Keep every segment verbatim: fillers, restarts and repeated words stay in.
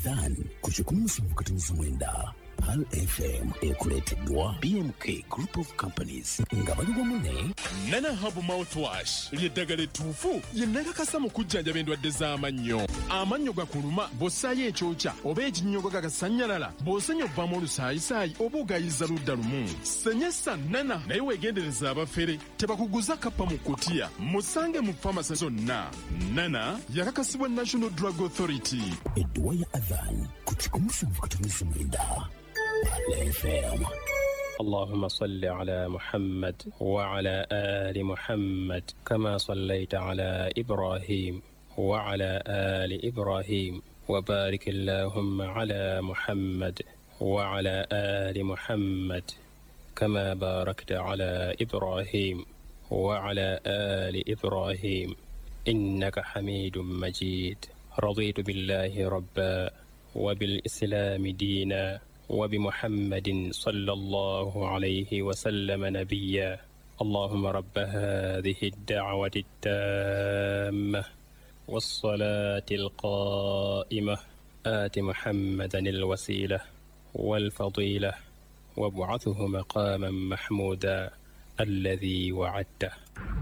Adhan ku kikumi musanvu katono mwenda Pal F M ekuleteddwa B M K Group of Companies nga bali wamu ne Nana Hub Mouthwash ly'eddagala ettuufu lye nnakakasa mu kujjanjaba endwadde z'amannyo. Amannyo gakuluma bw'ossaayo ekyokya oba ekinnyogo gagasannyalala bw'osenya obbamu olusaayisaayi oba ogayiza ludda lumu. Senyesa Nana naye weegendereza abafere tebakuguza kappa mu kkutiya. Musange mu famasi zonna. Nana yakakasibwa National Drug Authority. Edduwa ya Adhan ku kikumi musanvu katono mwenda Pal F M. اللهم صل على محمد وعلى آل محمد كما صليت على إبراهيم وعلى آل إبراهيم وبارك اللهم على محمد وعلى آل محمد كما باركت على إبراهيم وعلى آل إبراهيم إنك حميد مجيد. رضيت بالله ربا وبالإسلام دينا وبمحمد صلى الله عليه وسلم نبيا. اللهم رب هذه الدعوة التامة والصلاة القائمة آت محمدا الوسيلة والفضيلة وابعثه مقاما محمودا الذي وعدته.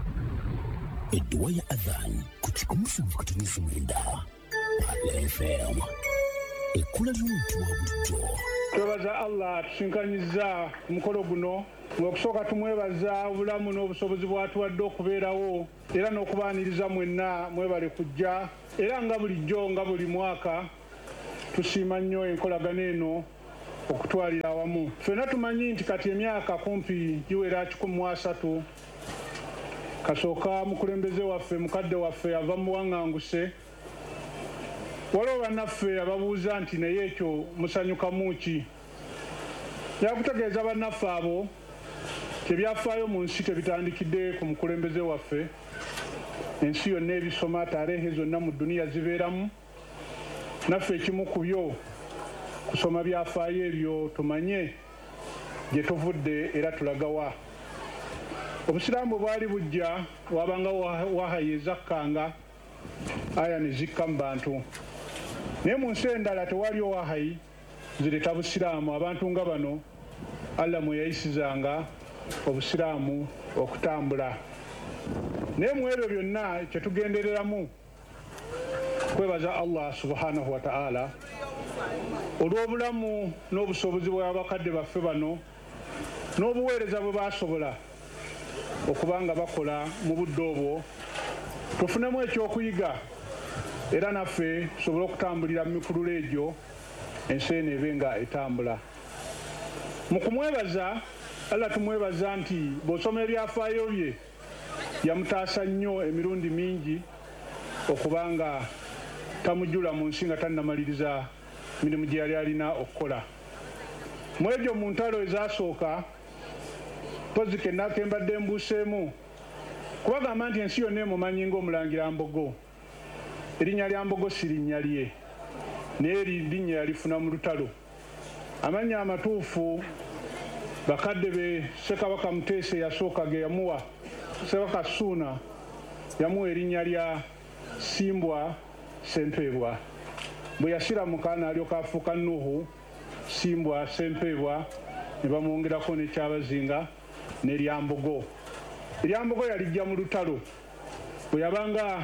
Edduwa ya Adhan ku kikumi musanvu katono mwenda Pal F M. Ekkula ly'omuntu wa bulijjo. Twebaza Allah tusinkanyizza omukolo guno ng'okusooka tumwebaza obulamu n'obusobozi bw'atuwadde okubeerawo era n'okubaaniriza mwenna mwebale kujja era nga bulijjo nga buli mwaka tusiima nnyo enkolagana eno okutwalira awamu. Ffenna tumanyi nti kati emyaka kumpi giwera kikumi mu asatu kasooka mukulembeze waffe mukadde waffe ava mu buwaŋŋanguse. Waliwo bannaffe ababuuza nti naye ekyo musanyukamu ki? Yakutegeeza bannaffe abo tebyafaayo mu nsi tebitandikidde ku mukulembeze waffe. Ensi yonna ebisoma tarehe zonna mu duniya zibeeramu. Naffe ekimu ku byo kusoma byafaayo ebyo tumanye gye tuvudde era tulagawa. Obusiraamu bwali bujja wabanga wahayi ezakkanga aya ne zikka mu bantu. Naye mu nsi endala tewali owahayi zireeta busiraamu. Abantu nga bano Allah mwe yayisizanga obusiraamu okutambula. Naye mu ebyo byonna kye tugendereramu kwebaza Allah subhanahu wa ta'ala olw'obulamu n'obusobozi bw'abakadde baffe bano n'obuweereza bwe baasobola okuba nga bakola mu budde obwo tufunemu ekyokuyiga era naffe tusobole okutambulira mu mikululo egyo ensi eno ebe nga etambula. Mu kumwebaza Allah tumwebaza nti bw'osoma ebyafaayo bye yamutaasa nnyo emirundi mingi okuba nga tamujjula mu nsi nga tannamaliriza mirimu gye yali alina okukola. Mu egyo mu ntalo ezasooka mpozi kenna ke mbadde mbuuseemu kubagamba nti ensi yonna emumanyi ng'omulangira Mbogo. Erinnya lya Mbogo si linnya lye naye linnya yalifuna mu lutalo. Amannya amatuufu bakadde be Ssekabaka Muteesa yasooka ge yamuwa Ssekabaka Ssuuna yamuwa erinnya lya Simbwa Ssempeebwa. Bwe yasiramuka n'alyoka afuuka Nuhu Simbwa Ssempeebwa ne bamwongerako n'ekyabazinga n'erya Mbogo. Erya Mbogo yalijja mu lutalo bwe yabanga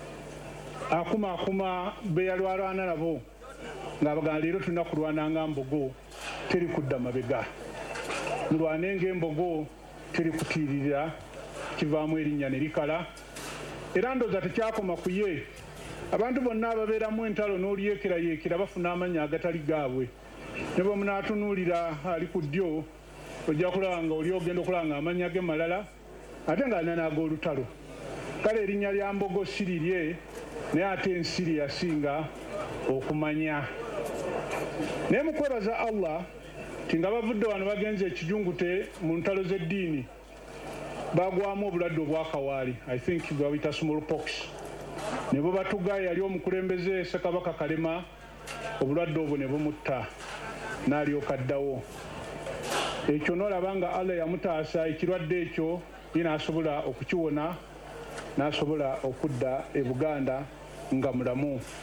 akumaakuma be yalwalwana nabo ng'abagamba leero tulina kulwana nga Mbogo teri kudda mabega. Mulwane ng'Embogo teri kutiirira kivaamu erinnya ne likala. Era ndooza tekyakoma ku ye. Abantu bonna ababeeramu entalo n'olyeekerayeekera bafuna amannya agatali gaabwe. Ne bwe munaatunuulira ali ku ddyo ojja kulaba nga oli ogenda okulaba nga amannya ge malala ate ng'alina n'ag'olutalo. Kale erinnya lya Mbogo si lirye naye ate ensiri yasinga okumanya. Naye mu kwebaza Allah ti nga bavudde wano bagenze ekijungute mu ntalo z'eddiini bagwamu obulwadde obwakawaali, I think bwabuyita smallpox. Ne bo batuga yali omukulembeze Ssekabaka Kalema obulwadde obwo ne bumutta n'alyoka addawo. Ekyo n'olaba nga Allah yamutaasa ekirwadde ekyo ye n'asobola okukiwona n'asobola okudda e Buganda nga mulamu.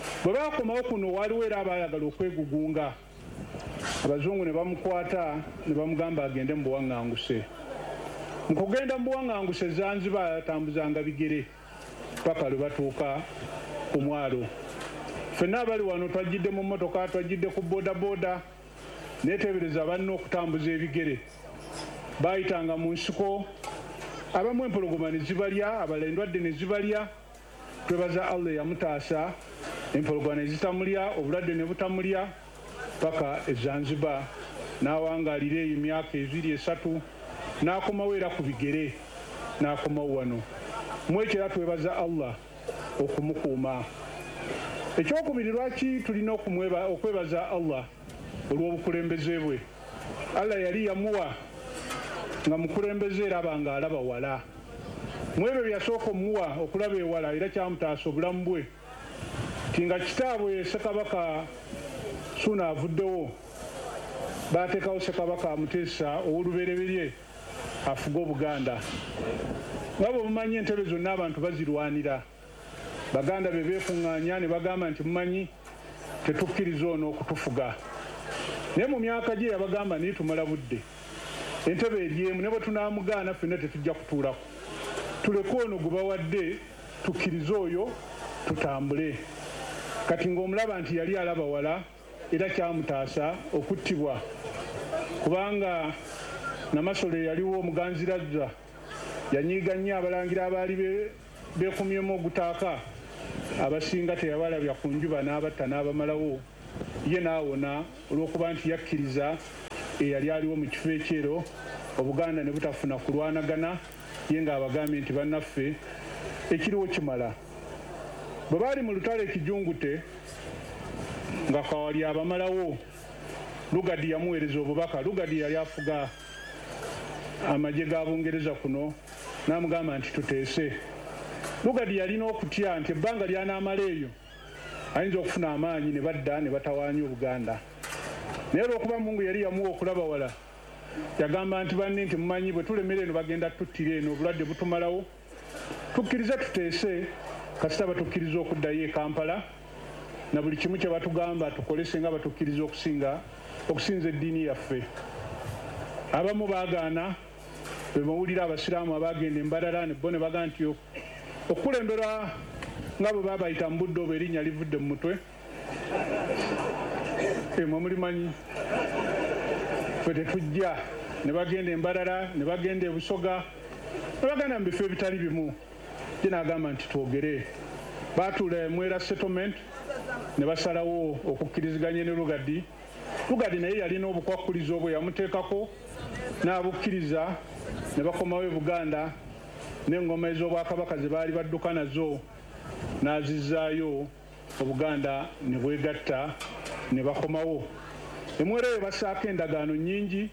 bwe baakomawo kuno waliwo era abaayagala okwegugunga abazungu ne bamukwata ne bamugamba agende mu buwaŋŋanguse mu kugenda mu buwaŋŋanguse Zanzibar yatambuzanga bigere paka lwe batuuka ku mwalo ffenna abali wano twajjidde mu mmotoka twajjidde ku boodabooda neetebereza banna okutambuza ebigere baayitanga mu nsiko abamu empologoma ne zibalya abalala endwadde ne zibalya twebaza Allah yamutaasa empologoma ne zitamulya obulwadde ne butamulya paka e Zanzibar n'awangaalira eyo emyaka ebiri esatu n'akomawo era ku bigere n'akomawo wano mwekyo era twebaza Allah okumukuuma. Ekyokubiri lwaki tulina okwebaza Allah olw'obukulembeze bwe. Allah yali yamuwa nga mukulembeze era abanga alaba wala mu ebyo byasooka omuwa okulaba ewala era kyamutaasa obulamu bwe ti nga kitaabwe Ssekabaka Ssuuna avuddewo baateekawo Ssekabaka Muteesa ow'olubereberye afuga Obuganda. nga bwe mumanyi entebe zonna abantu bazirwanira baganda be beekuŋŋaanya ne bagamba nti mumanyi tetukkiriza ono okutufuga naye mu myaka gye yabagamba naye tumala budde entebe eryemu ne bwe tunaamugaana ffenna tetujja kutuulako tuleke ono gwe bawadde tukkirize oyo tutambule. Kati ng'omulaba nti yali alaba wala era kyamutaasa okuttibwa kubanga Namasole yaliwo Omuganzirazza yanyiiga nnyo abalangira abaali beekumyemu ogutaaka abasinga teyabalabya ku njuba n'abatta n'abamalawo ye n'awona olw'okuba nti yakkiriza eyali aliwo mu kifo ekyero Obuganda ne butafuna kulwanagana ye ng'abagambye nti bannaffe ekiriwo kimala. Bwe baali mu lutalo ekijungute nga Kawali abamalawo Lugadi yamuweereza obubaka. Lugadi yali afuga amagye ga Bungereza kuno n'amugamba nti tuteese. Lugadi yalina okutya nti ebbanga lyanaamala eyo ayinza okufuna amaanyi ne badda ne batawaanya Obuganda. Naye olw'okuba Mungu yali yamuwa okulaba wala yagamba nti banne nti mumanyi bwe tulemera eno bagenda tuttira eno obulwadde butumalawo tukkirize tuteese kasita batukkiriza okuddayo e Kampala na buli kimu kye batugamba tukolese nga batukkiriza okusinga okusinza eddiini yaffe. Abamu baagaana bwe bawulira abasiraamu abaagenda embalala ne bo ne bagaa nti okulemberwa nga bwe baabayita mu budde obwo erinnya livudde mu mutwe emwe mulimanyi ffe tetujja ne bagenda embalala ne bagenda e Busoga ne bagenda mu bifo ebitali bimu gye n'agamba nti twogere. Baatuula e Mwera settlement ne basalawo okukkiriziganya ne Lugadi. Lugadi naye yalina obukwakkulizo obwe yamuteekako n'abukkiriza ne bakomawo e Buganda n'engoma ez'Obwakabaka ze baali badduka nazo n'azizzaayo Obuganda ne bwegatta ne bakomawo. Emwera eyo bassaako endagaano nnyingi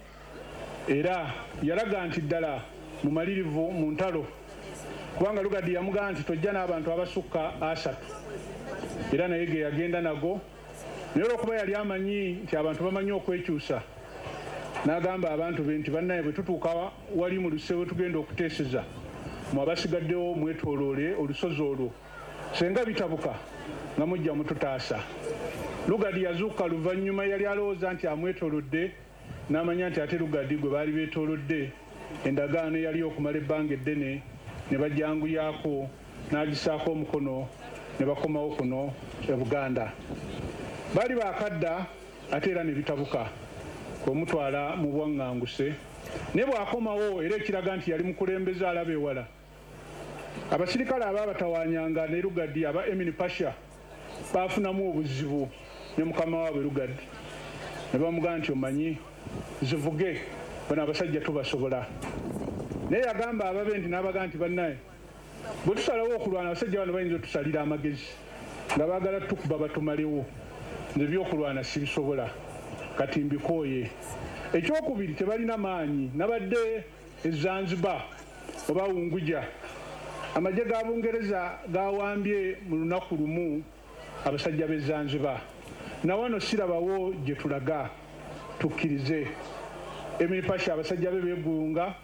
era yalaga nti ddala mumalirivu mu ntalo kubanga Lugadi yamugamba nti tojja n'abantu abasukka asatu era naye ge yagenda nago. Naye olw'okuba yali amanyi nti abantu bamanyi okwekyusa n'agamba abantu be nti bannaye bwe tutuuka wali mu luse we tugenda okuteeseza mu abasigaddewo mwetooloole olusozi olwo senga bitabuka nga mujja mututaasa. Lugadi yazuuka luvannyuma yali alowooza nti amwetoolodde n'amanya nti ate Lugadi gwe baali beetoolodde endagaano yali okumala ebbanga eddene ne bajjanguyaako n'agisaako omukono ne bakomawo kuno e Buganda. Baali baakadda ate era ne bitabuka omutwala mu bwaŋŋanguse naye bw'akomawo era ekiraga nti yali mukulembeze alaba ewala. Abasirikale abaabatawaanyanga ne Lugadi aba Emin Pasha baafunamu obuzibu ne mukama waabwe Lugadi ne bamugamba nti omanyi zivuge bano abasajja tubasobola. Naye yagamba ababe nti n'abagamba nti bannaye bwe tusalawo okulwana abasajja bano bayinza otusalira amagezi nga baagala tukuba batumalewo nze byokulwana sibisobola kati mbikooye. Ekyokubiri tebalina maanyi nabadde e Zanzibar oba Unguja amagye ga Bungereza gawambye mu lunaku lumu abasajja b'e Zanzibar nawano sirabawo gye tulaga tukkirize. Emin Pasha abasajja be beegulunga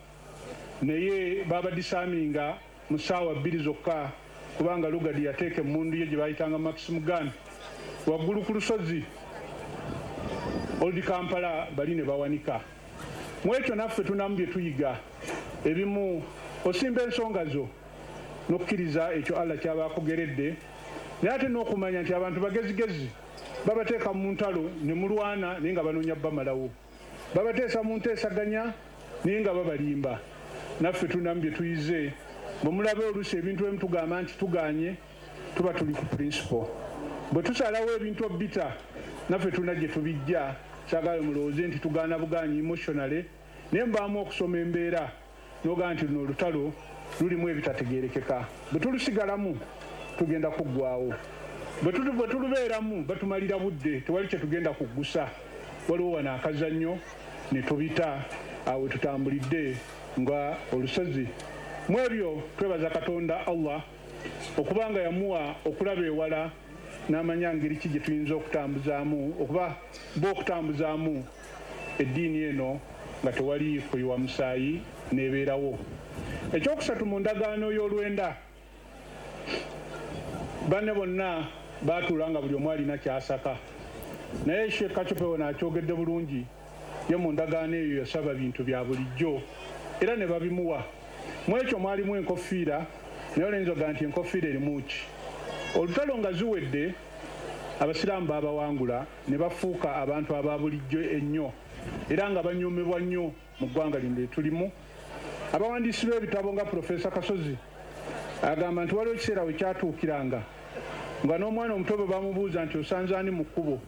naye babadisaaminga mu ssaawa bbiri zokka kubanga Lugadi yateeka emmundu ye gye baayitanga Maximum Gun waggulu ku lusozi Old Kampala bali ne bawanika mu ekyo naffe tunamu bye tuyiga ebimu osimba ensonga zo n'okkiriza ekyo Allah kyaba akugeredde naye ate n'okumanya nti abantu bagezigezi babateeka mu ntalo ne mulwana naye nga banoonya bamalawo babateesa mu nteesaganya naye nga babalimba naffe tunamu bye tuyize bwe mulabe oluusi ebintu emu tugamba nti tuganye tuba tuli ku principle bwe tusalawo ebintu obita naffe tulina gye tubijja kyagala mulowooze nti tugaana bugaanyi emotionally naye mbaamu okusoma embeera n'ogaa nti luno olutalo lulimu ebitategeerekeka bwe tulusigalamu tugenda kuggwawo bwe tulubeeramu batumalira budde tewali kye tugenda kuggusa waliwo wano akazannyo ne tubita awe tutambulidde nga olusozi mu ebyo twebaza Katonda Allah okubanga yamuwa okulaba ewala n'amanya ngeri ki gye tuyinza okutambuzaamu okuba ba okutambuzaamu eddiini eno nga tewali kuyiwa musaayi n'ebeerawo. Ekyokusatu mu ndagaano y'olwenda banne bonna baatuula nga buli omu alina kyasaka naye Sheikh Kacupe n'akyogedde bulungi ye mu ndagaano eyo yasaba bintu bya bulijjo era ne babimuwa mu ekyo mwalimu enkofiira naye olenza ogaa nti enkofiira erimu ki olutalo nga ziwedde abasiraamu baabawangula ne bafuuka abantu aba bulijjo ennyo era nga banyoomebwa nnyo mu ggwanga lino tulimu. Abawandiisi b'ebitabo nga Profesa Kasozi agamba nti waliwo ekiseera we kyatuukiranga nga n'omwana omuto bwe bamubuuza nti osanze ani mu kkubo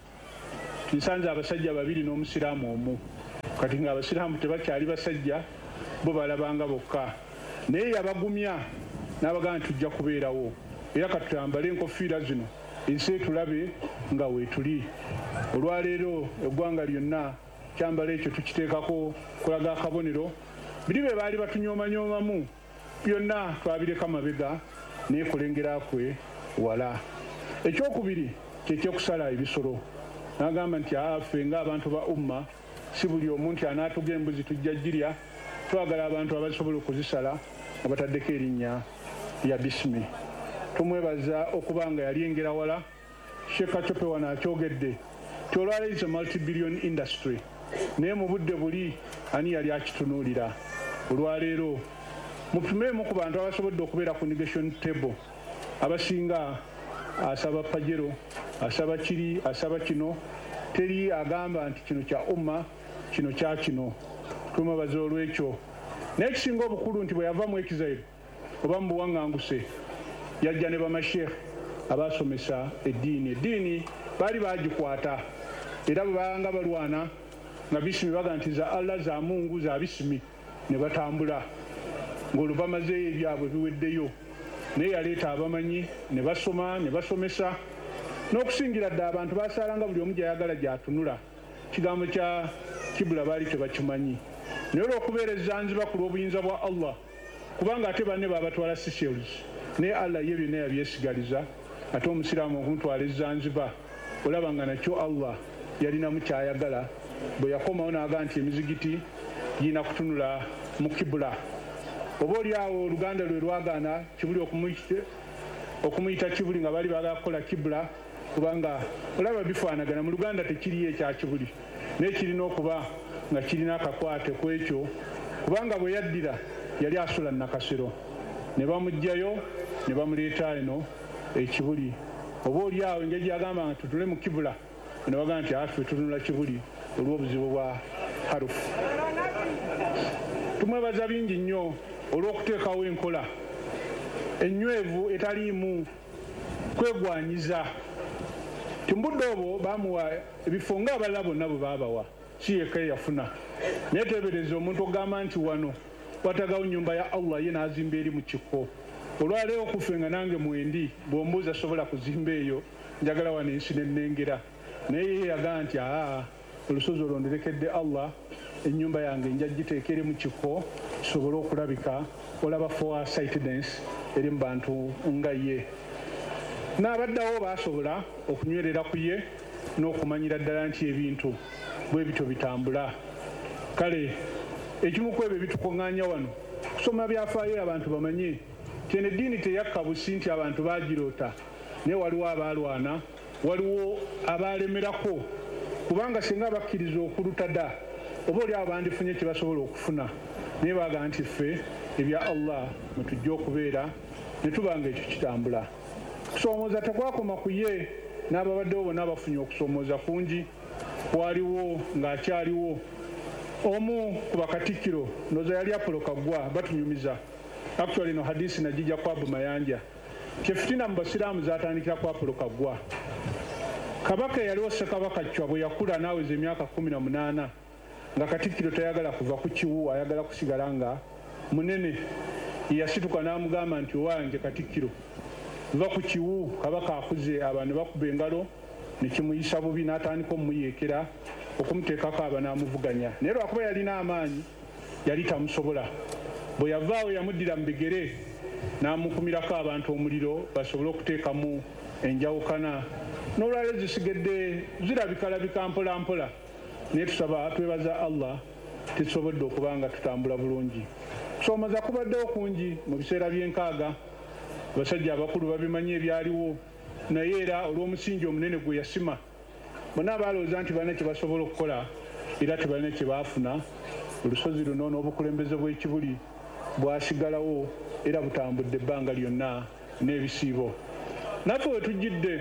nsanze abasajja babiri n'omusiraamu omu kati nga abasiraamu tebakyali basajja bo balabanga bokka naye yabagumya n'abagamba nti tujja kubeerawo era katutambale enkofiira zino ensi etulabe nga weetuli. Olwaleero eggwanga lyonna kyambala ekyo tukiteekako kulaga akabonero biri be baali batunyoomanyomamu byonna twabireka mabega naye kulengera kwe wala. Ekyokubiri kyekyokusala ebisolo n'agamba nti affe ng'abantu ba umma si buli omu nti anaatuga embuzi tujja girya twagala abantu abasobola okuzisala nga bataddeko erinnya lya bisimi. Tumwebaza okuba nga yali engera wala. Sheikh Kacupe wano akyogedde ti olwaleero is a multi-billion industry naye mu budde buli ani yali akitunuulira. Olwaleero mutumeemu ku bantu abasobodde okubeera ku negation table abasinga asaba Pajero asaba kiri asaba kino teri agamba nti kino kya umma kino kya kino. Tumwebaza olw'ekyo naye ekisinga obukulu nti bwe yava mu exile oba mu buwaŋŋanguse yajja ne bamashekh abaasomesa eddiini. Eddiini baali baagikwata era bwe baanga balwana nga bisimi baga nti za Allah za Mungu za bisimi ne batambula ng'olubamazeeyo ebyabwe biweddeyo naye yaleeta abamanyi ne basoma ne basomesa n'okusingira ddala abantu baasaalanga buli omu gy'ayagala gy'atunula. Kigambo kya kibula baali tebakimanyi naye olw'okubeera ezanziba ku lw'obuyinza bwa Allah kubanga ate banne baabatwala Seychelles naye Allah ye byonna yabyesigaliza ate omusiraamu okumutwala ezanziba olaba nga nakyo Allah yalinamu kyayagala bwe yakomawo n'aga nti emizigiti girina kutunula mu kibula. Oba oli awo oluganda lwe lwagaana kibuli okumuyita kibuli nga bali baagala kukola kibula kubanga olaba bifaanagana mu Luganda tekiriyo ekya kibuli naye kirina okuba nga kirina akakwate ku ekyo kubanga bwe yaddira yali asula Nakasero ne bamugjayo ne bamuleeta eno ekibuli. Oba oli awo engeri gyagamba nga tutule mu kibula ne bagamba nti affe tunula kibuli olw'obuzibu bwa harufu. Tumwebaza bingi nnyo olw'okuteekawo enkola ennywevu etaliimu kwegwanyiza. Timbudde obwo baamuwa ebifo ng'abalala bonna bwe baabawa si yekka yafuna naye teebereza omuntu ogamba nti wano watagawo nnyumba ya Allah ye n'azimba eri mu kikko. Olwaleero okufe nga nange mwendi bw'ombuuza sobola kuzimba eyo njagala wano ensi n'ennengera naye ye yagamba nti aa olusozi olwo nderekedde Allah ennyumba yange nja giteeka eri mu kikko kisobole okulabika olaba for sightedness eri mu bantu nga ye. N'abaddawo baasobola okunywerera ku ye n'okumanyira ddala nti ebintu bwe bityo bitambula. Kale ekimu ku ebyo bitukuŋŋaanya wano kusoma byafaayo abantu bamanye nti eno eddiini teyakka busi nti abantu baagiroota naye waliwo abaalwana waliwo abalemerako kubanga singa bakkiriza okulutada oba oli abandifunye kye basobola okufuna naye baga nti ffe ebya Allah mwe tujja okubeera ne tubanga ekyo kitambula. Kusomooza tekwakoma ku ye n'ababaddewo bonna bafunye okusomooza kungi. Waliwo ng'akyaliwo omu ku bakatikkiro ndowooza yali Apolo Kaggwa batunyumiza. Actually no hadisi najija ku Abu Mayanja kyefitina mu basiraamu zatandikira ku Apolo Kaggwa. Kabaka yaliwo Ssekabaka Chwa bwe yakula n'aweza emyaka kumi na munaana nga Katikkiro tayagala kuva ku kiwu, ayagala kusigala nga munene. Yasituka n'amugamba nti owange Katikkiro va ku kiwu, kabaka akuze. Abantu bakuba engalo ne kimuyisa bubi n'atandika omumuyeekera okumuteekako aba n'amuvuganya. Naye lwakuba yalina amaanyi yali tamusobola. Bwe yavaawo yamuddira mu bigere n'amukumirako abantu omuliro basobole okuteekamu enjawukana. N'olwaleero zisigedde zirabikalabika mpola mpola. Naye tusaba twebaza Allah tusobodde okuba nga tutambula bulungi. Kusomooza kubaddewo kungi mu biseera by'enkaaga. Abasajja abakulu babimanyi ebyaliwo naye era olw'omusingi omunene gwe yasima bonna balowooza nti balina kye basobola okukola era tebalina kye baafuna. Olusozi luno n'obukulembeze bw'ekibuli bwasigalawo era butambudde ebbanga lyonna n'ebisiibo. Naffe we tujjidde,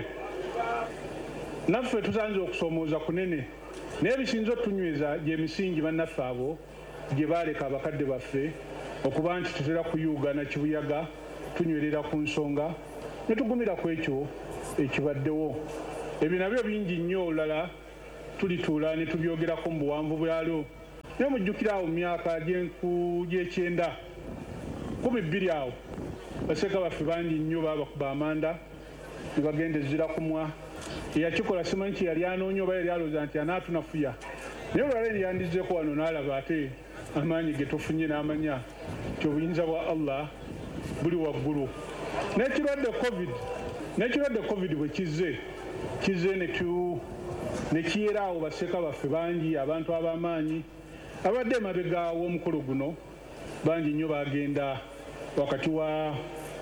naffe tusanze okusomooza kunene naye bisinza otunyweza gy'emisingi bannaffe abo gye baaleka abakadde baffe okuba nti tutera kuyuuga na kibuyaga tunywerera ku nsonga ne tugumira ku ekyo ekibaddewo. Ebyo nabyo bingi nnyo, olulala tulituula ne tubyogerako mu buwanvu bwalwo. Naye mujjukira awo mu myaka gy'ekyenda kumi bbiri awo baseka baffe bangi nnyo baabakuba amanda ne bagenda ezira kumwa. Eyakikola simanyi kye yali anoonya oba yali alowooza nti anaatunafuya. Naye olwaleero yandizeeko wano n'alaba ate amaanyi ge tufunye n'amanya nti obuyinza bwa Allah buli waggulu. N'ekirwadde covid n'ekirwadde covid bwe kizze kizze ne kiyera awo baseka baffe bangi, abantu ab'amaanyi abadde emabega w'omukolo guno bangi nnyo bagenda wakati wa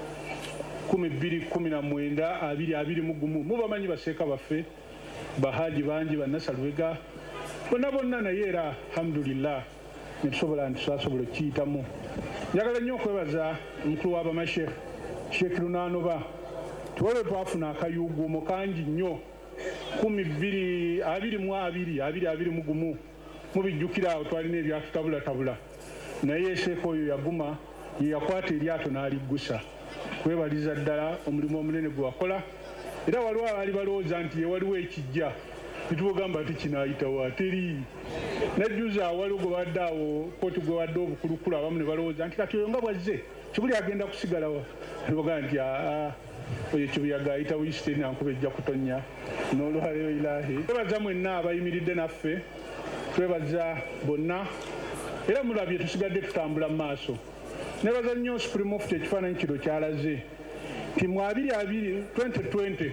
kumi bbiri kumi na mwenda abiri abiri mu gumu. Mubamanyi baseka baffe bahaji bangi bannasalubega bonna bonna, naye era alhamdulillah netusobola nti twasobola okiyitamu. Njagala nnyo okwebaza omukulu w'abamashekhe Sheikh Lunanoba tuwale twafuna akayuuguumo kangi nnyo kumi bbiri abiri mu abiri abiri abiri mu gumu. Mubijjukira awo twalina ebyatutabulatabula naye Sheikh oyo yaguma ye yakwata eryato n'aliggusa. Kwebaliza ddala omulimu omunene gwe wakola. Era waliwo abaali balowooza nti ye waliwo ekijja netubagamba nti kinaayitawo ateri. Najjuza waliwo gwe wadde awo kooti gwe wadde obukulukulu abamu ne balowooza nti kati oyo nga bwazze kibuli agenda kusigalawo. Nebagamba nti aa oyo kibuyaga ayita wisiteni ankuba ejja kutonnya. N'olwaleero ilaahi twebaza mwenna abayimiridde naffe, twebaza bonna era mulabye tusigadde tutambula mu maaso. Nebaza nnyo Supreme Mufti ekifaananyi kino kyalaze nti mu abiri abiri twenty twenty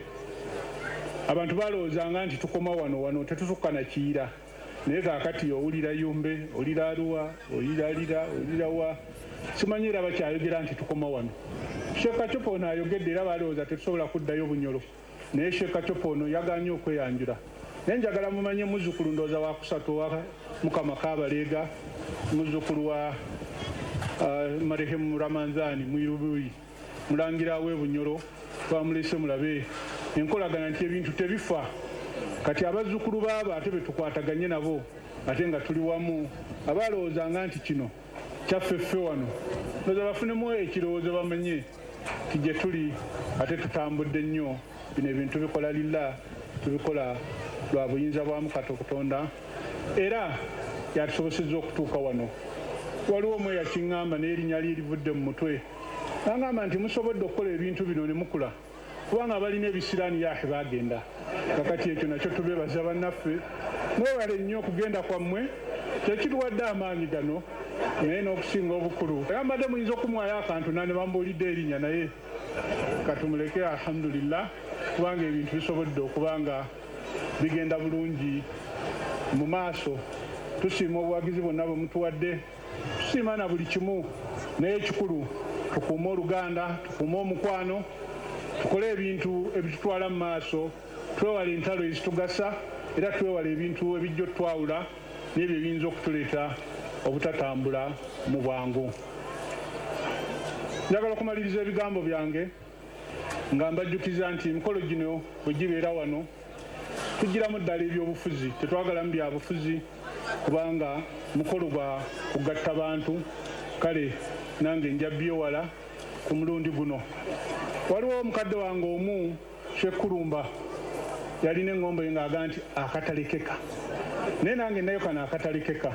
abantu balowoozanga nti tukoma wano wano tetutuuka na Kiyira. Naye kaakati owulira Yumbe, olira Arua, olira Lira, olira wa simanyi era bakyayogera nti tukoma wano. Sheikh Kacopo ono ayogedde era balowooza tetusobola kuddayo Bunyoro, naye Sheikh Kacopo ono yagaanye okweyanjula. Naye njagala mumanye muzzukulu ndowooza wa kusatu wa Mukama Kaabaleega, muzzukulu wa Uh, marehemu Ramanzani Mwirubuyi, mulangira we Bunyoro, twamulese mulabe enkolagana nti ebintu tebifa. Kati abazzukulu baabo ate betukwataganye nabo ate nga tuli wamu. Abalowoozanga nti kino kyaffe ffe wano ndowooza bafunemu ekirowoozo bamanye ti gye tuli ate tutambudde nnyo. Bino ebintu bikola lillah, tubikola lwa buyinza bwa Mukata Katonda era yatusobosezza okutuuka wano. Waliwo omwe yakiŋŋamba n'erinnya lye livudde mu mutwe n'aŋŋamba nti musobodde okukola ebintu bino ne mukula kubanga balina ebisiraani yaahe baagenda. Kakati ekyo nakyo tubeebaza bannaffe, mwewale nnyo okugenda kwammwe kyekituwadde amaanyi gano naye n'okusinga obukulu. Era mbadde muyinza okumwayo akantu nane bambuulidde erinnya naye katumuleke alhamdulillah kubanga ebintu bisobodde okuba nga bigenda bulungi mu maaso. Tusiima obuwagizi bwonna bwe mutuwadde, tusiima na buli kimu, naye ekikulu tukuume oluganda, tukuume omukwano, tukole ebintu ebitutwala mu maaso twewala entalo ezitugasa era twewala ebintu ebijja otwawula n'ebyo ebiyinza okutuleeta obutatambula mu bwangu. Njagala okumaliriza ebigambo byange nga mbajjukiza nti emikolo gino bwe gibeera wano tugiramu ddala ebyobufuzi, tetwagalamu byabufuzi kubanga mukolo gwa kugatta bantu. Kale nange nja byewala ku mulundi guno. Waliwo omukadde wange omu Shekulumba yalina eŋŋombo ye ng'aga nti akatalekeka, naye nange nayo kano akatalekeka.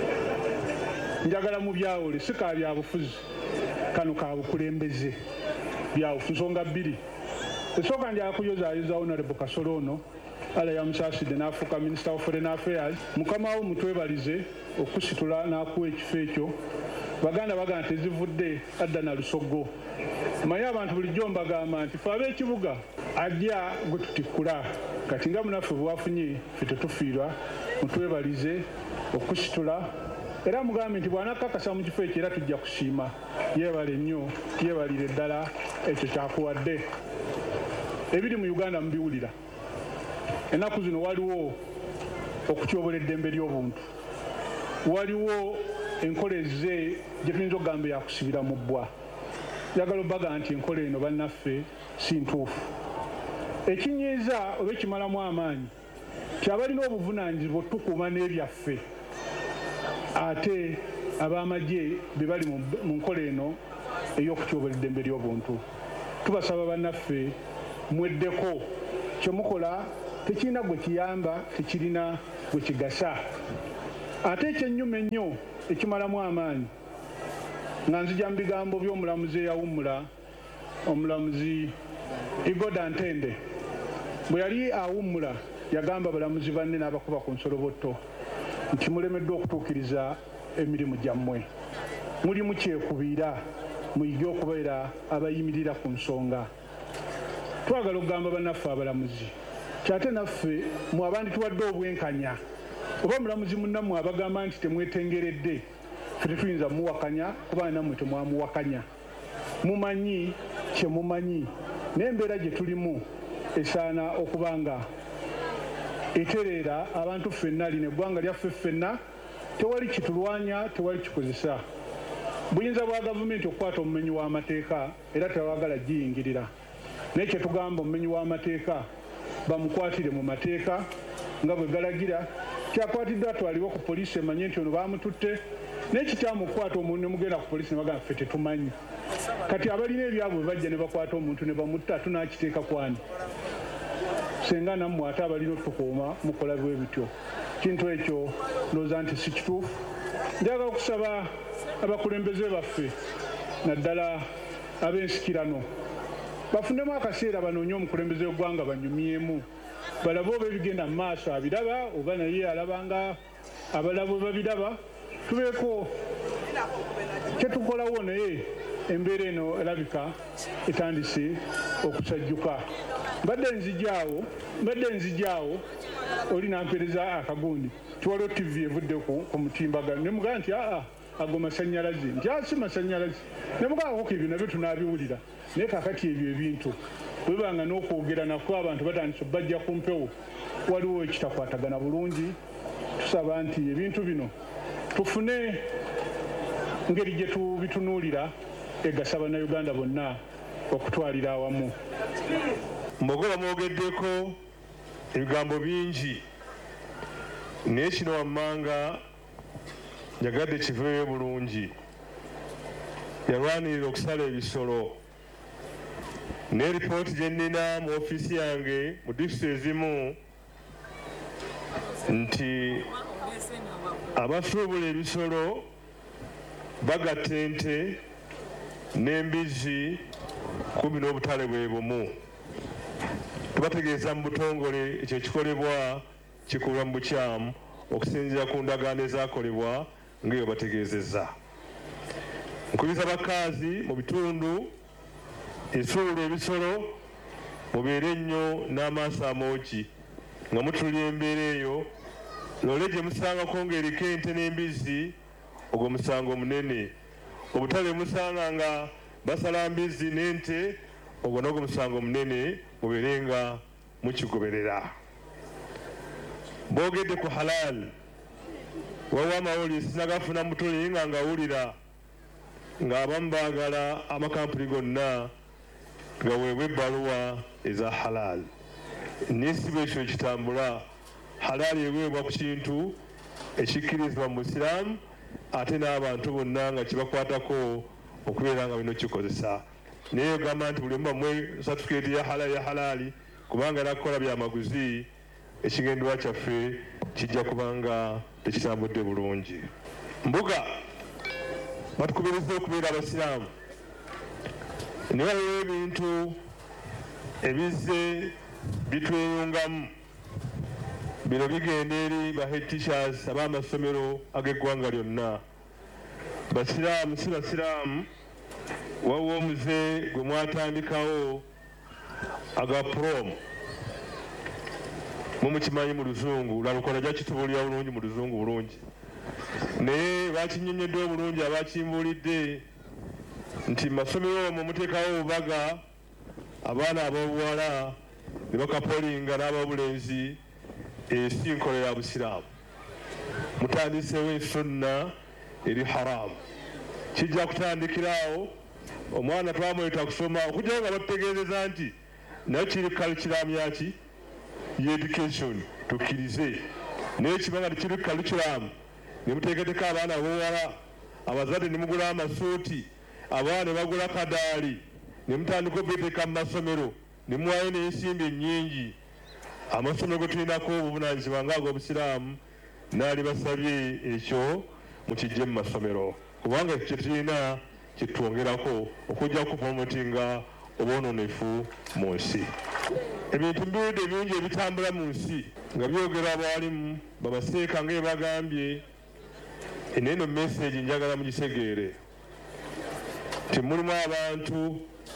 Njagala mu byawule si ka byabufuzi, kano ka bukulembeze byabufuzi. Nsonga bbiri. Esooka njagala kuyozaayoza Honorable Kasolo ono ala yamusaasidde n'afuuka Minister of Foreign Affairs. Mukama wo mutwebalize okusitula n'akuwa ekifo ekyo. Baganda baganda tezivudde adda na lusogo. Manye abantu bulijjo mbagamba nti fe ab'ekibuga ajja gwe tutikkula. Kati nga munaffe bwafunye ffe tetufiirwa, mutwebalize okusitula era mugambe nti bw'anakakasa mu kifo ekyo era tujja kusiima. Yeebale nnyo, yeebalire ddala ekyo kyakuwadde. Ebiri mu Uganda mubiwulira. Ennaku zino waliwo okutyobola eddembe ly'obuntu, waliwo enkola ezze gye tuyinza okugamba yakusibira mu bbwa. Njagala obbaga nti enkola eno bannaffe si ntuufu. Ekinyiiza oba ekimalamu amaanyi ti abalina obuvunaanyizibwa otukuuma n'ebyaffe ate ab'amagye be bali mu nkola eno ey'okutyobola eddembe ly'obuntu. Tubasaba bannaffe mweddeko, kye mukola tekirina gwe kiyamba, tekirina gwe kigasa. Ate ekyennyuma ennyo ekimalamu amaanyi nga nzija mu bigambo by'omulamuzi eyawummula, omulamuzi Igoda Ntende bwe yali awummula yagamba abalamuzi banne n'abakuba ku nsolobotto nti mulemeddwa okutuukiriza emirimu gyammwe, muli mukyekubiira, muyige okubeera abayimirira ku nsonga. Twagala okugamba bannaffe abalamuzi kyate naffe mu abandi tuwadde obwenkanya oba mulamuzi munnammwe abagamba nti temwetengeredde, ffe tetuyinza muwakanya kuba nammwe temwamuwakanya. Mumanyi kye mumanyi, n'embeera gye tulimu esaana okuba nga etereera abantu ffenna, lino eggwanga lyaffe ffenna, tewali kitulwanya, tewali kikozesa. Buyinza bwa gavumenti okukwata omumenyi w'amateeka era tewagala giyingirira, naye kye tugamba omumenyi w'amateeka bamukwatire mu mateeka nga bwe galagira. Kyakwatiddwa atwalibwa ku poliisi emanye nti ono baamututte, naye kikyamu okukwata omuntu ne mugenda ku poliisi ne bagamba ffe tetumanyi. Kati abalina ebyabwe bwe bajja ne bakwata omuntu ne bamutta, tunaakiteeka kwani? Senga nammwe ate abalina otukuuma mukola bwe bityo. Kintu ekyo ndowooza nti si kituufu. Njagala okusaba abakulembeze baffe naddala ab'ensikirano bafunemu akaseera banoonye omukulembeze w'eggwanga banyumyemu, balabe oba ebigenda mu maaso abiraba oba naye alabanga abalabo babiraba. Tubeeko kyetukolawo, naye embeera eno erabika etandise okusajjuka. Mbadde nzijaawo mbadde nzijaawo oli nampereza akagundi tiwaliwo tivi evudde ku mutimbagano ne mugamba nti aa ago masannyalaze, nti asi masannyalaze, ne mugaako ebyo nabyo tunaabiwulira. Naye kakati ebyo ebintu bwebanga n'okwogera nakwo abantu batandise bajja ku mpewo, waliwo ekitakwatagana bulungi. Tusaba nti ebintu bino tufune ngeri gye tubitunuulira egasa bannayuganda bonna okutwalira awamu. Mbogola mwogeddeko ebigambo bingi, naye kino wammanga njagadde kiveeyo bulungi. Yalwanirira okusala ebisolo, naye lipooti gye nnina mu ofiisi yange mu disitulikiti ezimu nti abasuubula ebisolo bagatta ente n'embizzi kumbi n'obutale bwe bumu. Tubategeeza mu butongole ekyo ekikolebwa kikolwa mu bukyamu okusinziira ku ndagaano ezaakolebwa ng'eyo bategeezezza. Nkubiriza bakaazi mu bitundu esuula ebisolo mubeere nnyo n'amaaso amooki nga mutuulira embeera eyo. Loole gye musangako ng'eriko ente n'embizzi, ogwo musango munene. Obutale musanga nga basala mbizzi n'ente, ogwo n'ogwo musango munene. Mubeere nga mukigoberera. Boogedde ku halal wawa amawulire sinagafuna mutuli nga ngawulira ng'abamu baagala amakampuni gonna gaweebwa ebbaluwa eza halal. N'esiba ekyo kitambula halal eweebwa ku kintu ekikkirizibwa mu Isiraamu ate n'abantu bonna nga kibakwatako okubeera nga bino kikozesa. Naye ogamba nti buli omu bamwe satifikeeti ya halali ya halali kubanga era kukola byamaguzi, ekigendwa kyaffe kijja kubanga tekitambudde bulungi. Mbuga batukubiriza okubeera abasiraamu, naye waliwo ebintu ebizze bitweyungamu. Bino bigenda eri ba head teachers ab'amasomero ag'eggwanga lyonna. Basiraamu si basiraamu, waliwo omuze gwe mwatandikawo aga prom, mumukimanyi mu luzungu, lalukola ja kitubulira bulungi mu luzungu bulungi, naye bakinyonyoddwa obulungi abakimbuulidde nti masomero omwo muteekawo obubaga abaana ab'obuwala ne bakapolinga n'ab'obulenzi. Si nkola ya busiraamu, mutandisewo ensunna eri haramu. Kijja kutandikirawo omwana twamweta kusoma okujjawo nga bategeezeza nti naye kiri kalikiramu yaki education tukkirize, naye kibanga tikiri kalikiramu ne muteekateka abaana b'obuwala, abazadde ne mugula amasuuti, abaana ne bagula kadaali, ne mutandika obeteeka mu masomero ne muwayo n'ensimbi ennyingi. Amasomero ge tulinako obuvunaanyizibwa ng'ag'obusiraamu naali basabye ekyo mukijje mu masomero, kubanga kye tulina kitwongerako okujja kupromotinga obwononefu mu nsi. Ebintu mbiwudde bingi ebitambula mu nsi nga byogera abalimu babaseeka nga ebagambye. Eneno message njagala mugisegeere nti mulimu abantu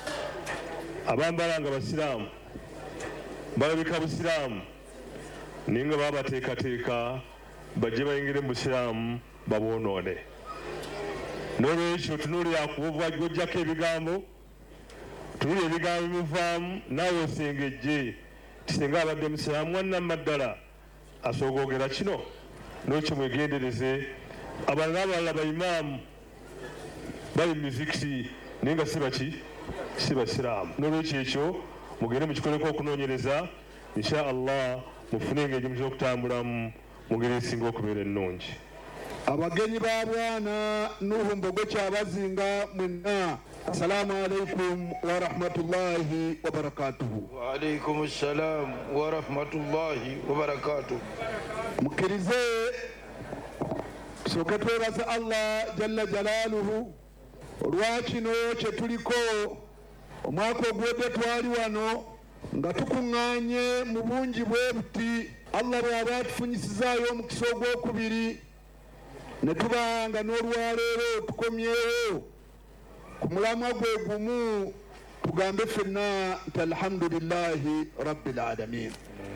abambala nga basiraamu, balabika busiraamu naye nga babateekateeka bajje bayingire mu busiraamu babwonoone. N'olwekyo tunuulira kubwajjako ebigambo, tunuulira ebigambo bimuvaamu, naawe osengejje tisenga abadde musiraamu wannamma ddala asooka ogera kino. N'ekyo mwegendereze. Abalala abalala baimaamu bali muzikisi naye nga si baki si basiraamu. N'olwekyo ekyo mugende mukikoleko okunoonyereza, insha Allah mufune engeri mutera okutambulamu mu ngeri esinga okubeera ennungi. Abagenyi ba bwana Nuhu Mbogo Kyabazinga mwenna, assalamu alaikum wa rahmatullahi wa barakatuhu. Wa alaikum assalam wa rahmatullahi wa barakatuhu. Mukkirize tusooke twebaza Allah jalla jalaaluhu olwa kino kye tuliko. Omwaka ogwedde twali wano nga tukuŋŋaanye mu bungi bwe buti. Allah bw'aba atufunyisizaayo omukisa ogwokubiri ne tuba nga n'olwaleero tukomyewo ku mulamwa gwe gumu, tugambe ffenna nti alhamdulillahi rabbil alamin.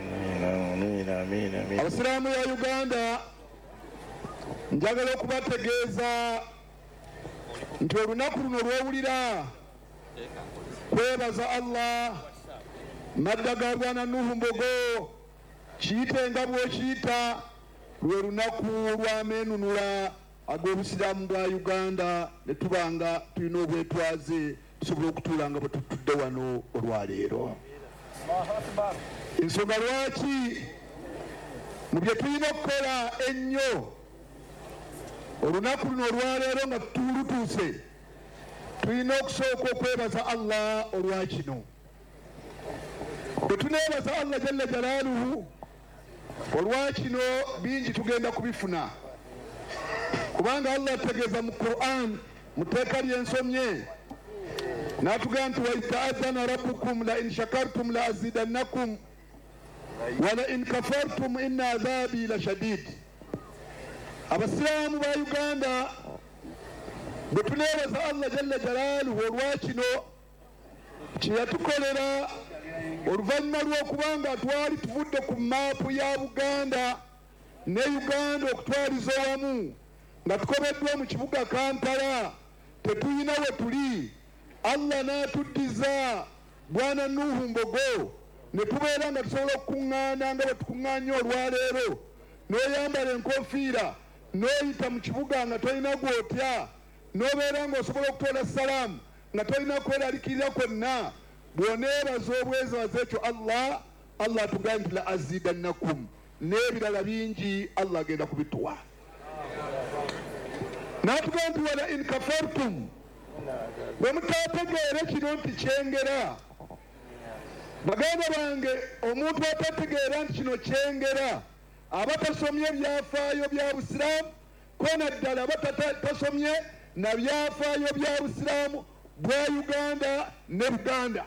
Abasiraamu ya Uganda, njagala okubategeeza nti olunaku luno lw'owulira kwebaza Allah, madda ga bwana Nuhu Mbogo, kiyite nga bw'okiyita, lwe lunaku lw'ameenunula ag'obusiraamu bwa Uganda ne tuba nga tulina obwetwaze tusobole okutuula nga bwe tutudde wano olwaleero. Ensonga lwaki mu bye tulina okukola ennyo olunaku luno olwaleero nga tutulutuuse, tulina okusooka okwebaza Allah olwa kino. Bwe tuneebaza Allah jalla jalaaluhu olwa kino, bingi tugenda kubifuna, kubanga Allah ategeeza mu Qur'an mu tteeka ly'ensomye n'atugamba nti wa idh ta'adhana rabbukum la in shakartum la azidannakum wa la in kafartum inna adhabi la shadid. Abasiraamu ba Uganda, bwe tuneebaza Allah jalla jalaaluhu olwa kino kye yatukolera oluvannyuma lw'okubanga twali tuvudde ku maapu ya Buganda ne Uganda okutwaliza wamu nga tukobeddwa mu kibuga Kampala, tetuyina we tuli. Allah n'atuddiza bwana Nuhu Mbogo ne tubeera nga tusobola okukuŋŋaana nga bwe tukuŋŋaanya olwaleero, n'oyambala enkofiira n'oyita mu kibuga nga tolina gw'otya, n'obeera ng'osobola okutoola salaamu nga tolina kweraliikirira kwonna, bw'oneebaza obwezabaza ekyo Allah Allah atugambye nti la azidannakum, n'ebirala bingi Allah agenda kubituwa. N'atugamba nti wala in kafartum, bwe mutaategeere kino nti kyengera. Baganda bange, omuntu atategeera nti kino kyengera aba tasomye ebyafaayo bya Busiraamu, ko naddala aba tasomye na byafaayo bya Busiraamu bwa Uganda ne Buganda.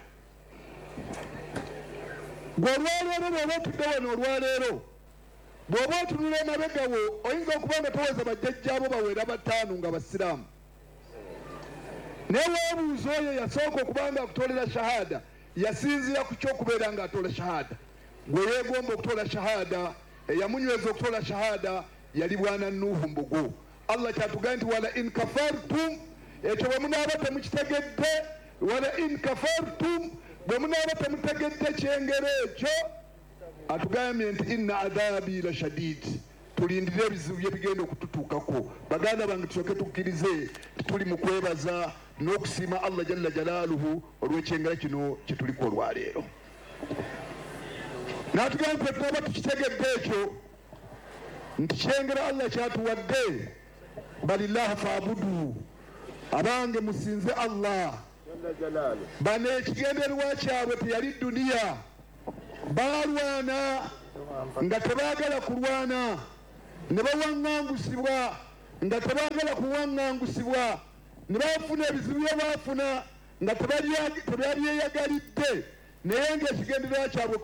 Gwe olwaleero bw'oba otudde wano olwaleero, bw'oba otunula emabegawo oyinza okuba nga toweza bajjajjaabo bawera bataano nga Basiraamu. Naye weebuuza oyo yasooka okuba nga akutolera shahada yasinzira ku ky'okubeera nga atola shahada. Gwe yeegomba okutola shahada, eyamunyweza okutola shahada yali bwana Nuuhu Mbogo. Allah kyatugamba nti wala in kafartum, ekyo bwe munaaba temukitegedde, wala in kafartum, bwe munaaba temutegedde kyengero ekyo, atugambye nti inna adhabi la shadid, tulindire ebizibu bye bigenda okututuukako. Baganda bange tusooke tukkirize tuli mu kwebaza n'okusiima Allah jalla jalaaluhu olw'ekyengera kino kye tuliko olwaleero. N'atugamba nti tunaba tukitegedde ekyo nti kyengera Allah kyatuwadde, balillahi faabudu, abange musinze Allah. Bano ekigendererwa kyabwe teyali duniya, baalwana nga tebaagala kulwana, ne bawaŋŋangusibwa nga tebaagala kuwaŋŋangusibwa, ne bafuna ebizibu bye baafuna nga tebabyeyagalidde, naye ng'ekigendererwa kyabwe